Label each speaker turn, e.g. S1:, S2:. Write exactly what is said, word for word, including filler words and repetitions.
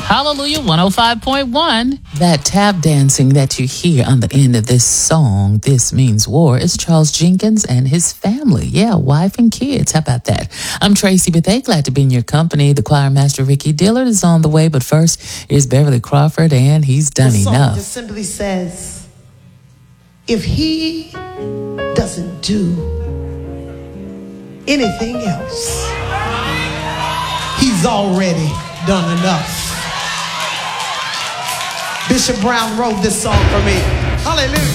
S1: Hallelujah one oh five point one. That tap dancing that you hear on the end of this song, This Means War, is Charles Jenkins and his family. Yeah, wife and kids. How about that? I'm Tracy Bethea, glad to be in your company. The choir master Ricky Dillard is on the way, but first, here's Beverly Crawford, and he's done
S2: the song
S1: enough.
S2: just simply says, if he doesn't do anything else, he's already done enough. Bishop Brown wrote this song for me. Hallelujah.